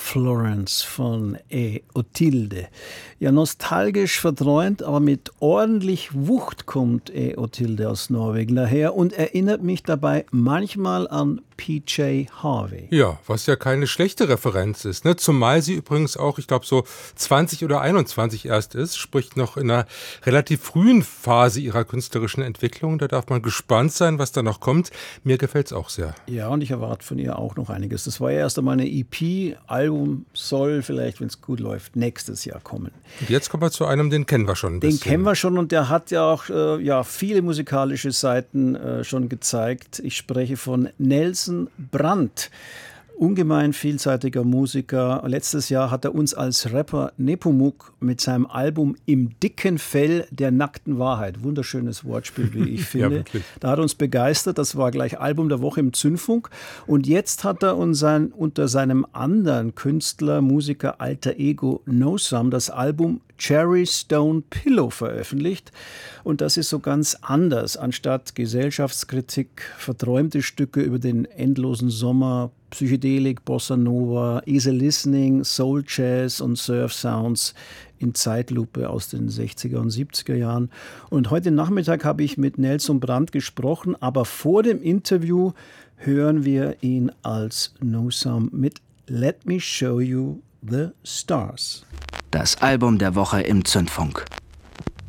Florence von Otilde. Ja, nostalgisch verträumt, aber mit ordentlich Wucht kommt Otilde aus Norwegen daher und erinnert mich dabei manchmal an PJ Harvey. Ja, was ja keine schlechte Referenz ist, ne? Zumal sie übrigens auch, ich glaube, so 20 oder 21 erst ist, sprich noch in einer relativ frühen Phase ihrer künstlerischen Entwicklung. Da darf man gespannt sein, was da noch kommt. Mir gefällt's auch sehr. Ja, und ich erwarte von ihr auch noch einiges. Das war ja erst einmal eine EP. Album soll vielleicht, wenn es gut läuft, nächstes Jahr kommen. Und jetzt kommen wir zu einem, den kennen wir schon ein bisschen. Den kennen wir schon und der hat ja auch viele musikalische Seiten schon gezeigt. Ich spreche von Nelson Brandt. Ungemein vielseitiger Musiker. Letztes Jahr hat er uns als Rapper Nepomuk mit seinem Album Im dicken Fell der nackten Wahrheit, wunderschönes Wortspiel, wie ich finde, ja, da hat er uns begeistert. Das war gleich Album der Woche im Zündfunk. Und jetzt hat er unter seinem anderen Künstler, Musiker, alter Ego Nosam das Album Cherry Stone Pillow veröffentlicht. Und das ist so ganz anders. Anstatt Gesellschaftskritik, verträumte Stücke über den endlosen Sommer, Psychedelik, Bossa Nova, Easy Listening, Soul Jazz und Surf Sounds in Zeitlupe aus den 60er und 70er Jahren. Und heute Nachmittag habe ich mit Nelson Brandt gesprochen, aber vor dem Interview hören wir ihn als Nosam mit Let Me Show You the Stars. Das Album der Woche im Zündfunk.